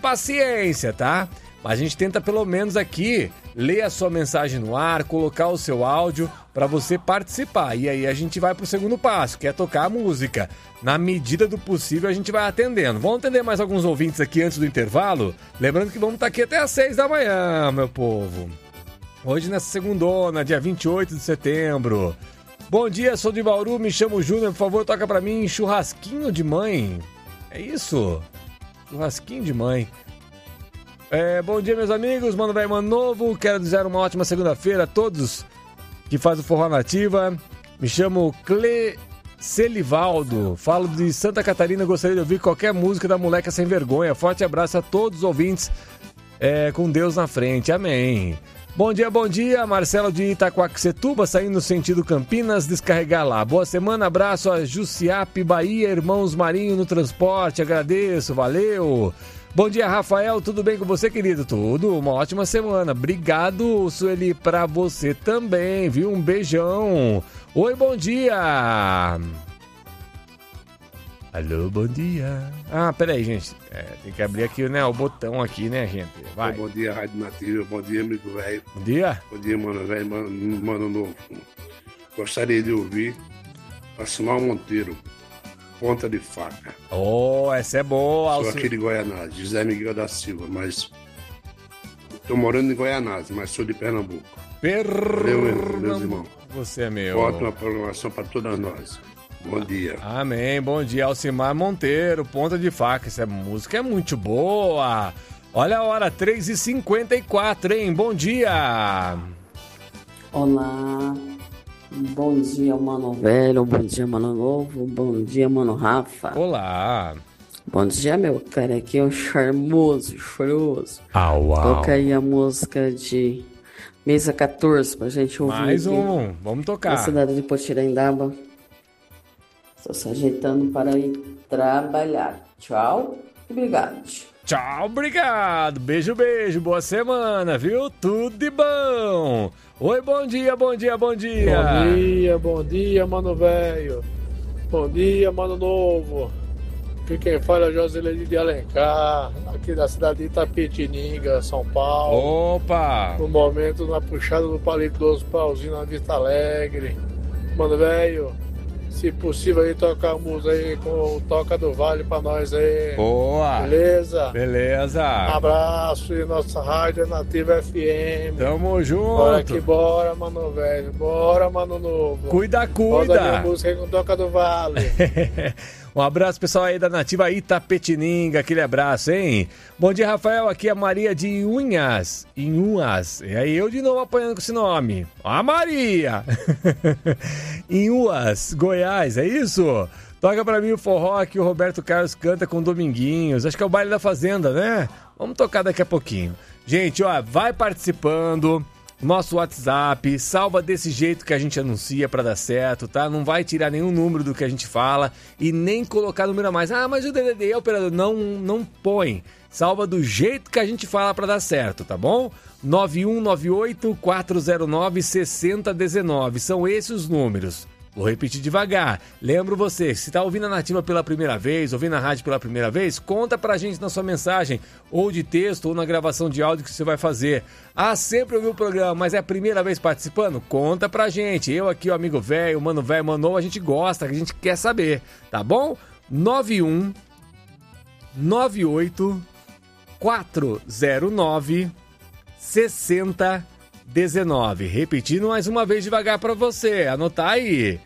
paciência, tá? Mas a gente tenta pelo menos aqui ler a sua mensagem no ar, colocar o seu áudio para você participar. E aí a gente vai pro segundo passo, que é tocar a música. Na medida do possível a gente vai atendendo. Vamos atender mais alguns ouvintes aqui antes do intervalo? Lembrando que vamos estar aqui até às 6 da manhã, meu povo. Hoje nessa segundona, dia 28 de setembro. Bom dia, sou de Bauru, me chamo Júnior, por favor, toca pra mim Churrasquinho de Mãe. É isso? Churrasquinho de Mãe. Bom dia, meus amigos, Mano Velho, Mano Novo. Quero desejar uma ótima segunda-feira a todos que fazem o Forró Nativa. Me chamo Celivaldo, falo de Santa Catarina. Gostaria de ouvir qualquer música da Moleca Sem Vergonha. Forte abraço a todos os ouvintes, com Deus na frente, amém. Bom dia, Marcelo de Itaquaquecetuba, saindo no sentido Campinas, descarregar lá. Boa semana, abraço a Jussiape, Bahia, Irmãos Marinho no transporte, agradeço, valeu. Bom dia, Rafael, tudo bem com você, querido? Tudo, uma ótima semana. Obrigado, Sueli, pra você também, viu? Um beijão. Oi, bom dia. Alô, bom dia. Peraí, gente. Tem que abrir aqui, né, o botão aqui, né, gente? Vai. Bom dia, Rádio Nativa. Bom dia, amigo velho. Bom dia. Bom dia, Mano Velho, Mano Novo. Gostaria de ouvir Alcimar Monteiro, Ponta de Faca. Essa é boa. Sou aqui de Goianás, José Miguel da Silva, mas tô morando em Goianás, mas sou de Pernambuco. Valeu, meus irmãos. Você é meu. Ótima programação para todas nós. Bom dia. Amém, bom dia, Alcimar Monteiro, Ponta de Faca. Essa música é muito boa. Olha a hora, 3h54, hein? Bom dia. Olá. Bom dia, Mano Velho. Bom dia, Mano Novo. Bom dia, Mano Rafa. Olá. Bom dia, meu cara. Aqui é o charmoso, choroso. Au. Toca aí a música de Mesa 14 pra gente ouvir. Mais um, vamos tocar. Na cidade de Potirendaba. Estou se ajeitando para ir trabalhar. Tchau e obrigado. Tchau, obrigado. Beijo, boa semana, viu? Tudo de bom. Oi, bom dia. Bom dia, Mano Velho. Bom dia, Mano Novo. Aqui quem fala é Josilene de Alencar, aqui da cidade de Itapetininga, São Paulo. Opa! No momento, na puxada do palito 12 pauzinho na Vista Alegre. Mano Velho, se possível aí tocar a música aí com o Toca do Vale pra nós aí. Boa! Beleza! Abraço e nossa rádio é Nativa FM. Tamo junto! Bora que bora, Mano Velho. Bora, Mano Novo. Cuida! Roda minha música aí com o Toca do Vale. Um abraço, pessoal aí da Nativa Itapetininga, aquele abraço, hein? Bom dia, Rafael, aqui é a Maria de Inhuas. E aí eu de novo apanhando com esse nome. A Maria! Inhuas, Goiás, é isso? Toca pra mim o forró que o Roberto Carlos canta com Dominguinhos. Acho que é o baile da Fazenda, né? Vamos tocar daqui a pouquinho. Gente, vai participando. Nosso WhatsApp, salva desse jeito que a gente anuncia pra dar certo, tá? Não vai tirar nenhum número do que a gente fala e nem colocar número a mais. Mas o DDD é operador. Não põe. Salva do jeito que a gente fala pra dar certo, tá bom? 9198-409-6019. São esses os números. Vou repetir devagar. Lembro você, se está ouvindo a Nativa pela primeira vez, ouvindo a rádio pela primeira vez, conta pra gente na sua mensagem, ou de texto, ou na gravação de áudio que você vai fazer. Sempre ouviu o programa, mas é a primeira vez participando? Conta pra gente. Eu aqui, o amigo velho, Mano Velho, Mano Novo, a gente gosta, a gente quer saber, tá bom? 9198-409-6019. Repetindo mais uma vez devagar para você. Anotar aí.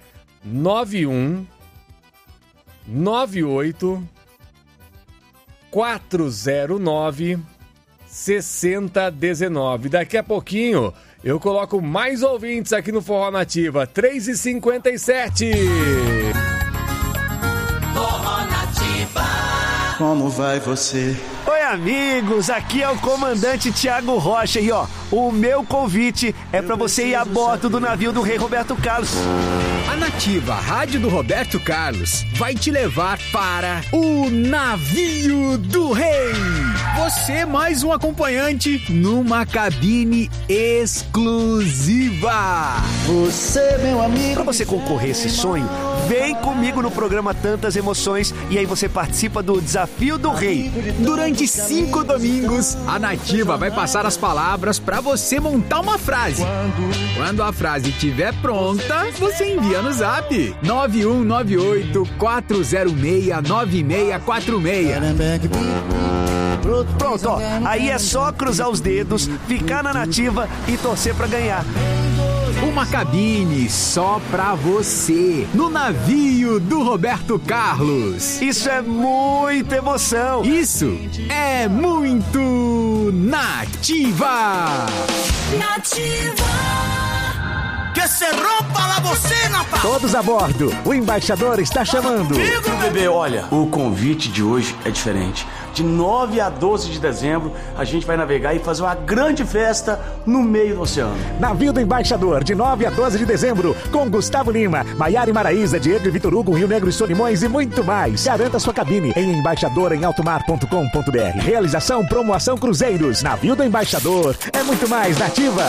9198-409-6019. Daqui a pouquinho eu coloco mais ouvintes aqui no Forró Nativa. 3h57. Forró Nativa. Como vai você? Oi, amigos, aqui é o comandante Thiago Rocha e o meu convite é pra você ir a bordo do navio do Rei Roberto Carlos. A Nativa, a rádio do Roberto Carlos, vai te levar para o Navio do Rei. você mais um acompanhante numa cabine exclusiva. Você, meu amigo. Pra você concorrer a esse sonho, vem comigo no programa Tantas Emoções e aí você participa do Desafio do Rei. Durante 5 domingos, a Nativa vai passar as palavras pra você montar uma frase. Quando a frase estiver pronta, você envia no zap 9198-406-9646. Pronto, ó. Aí é só cruzar os dedos, ficar na Nativa e torcer pra ganhar. Uma cabine só pra você, no navio do Roberto Carlos. Isso é muita emoção. Isso é muito Nativa. Que se rompa la bocina, pá! Todos a bordo, o embaixador está chamando. Bebê, olha, o convite de hoje é diferente. De 9 a 12 de dezembro, a gente vai navegar e fazer uma grande festa no meio do oceano. Navio do Embaixador, de 9 a 12 de dezembro, com Gustavo Lima, Maiara e Maraísa, Diego e Vitor Hugo, Rio Negro e Solimões e muito mais. Garanta sua cabine em embaixadoremaltomar.com.br. Realização Promoção Cruzeiros. Navio do Embaixador é muito mais Nativa.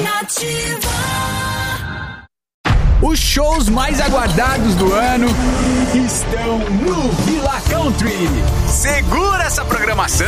Os shows mais aguardados do ano estão no Villa Country. Segura essa programação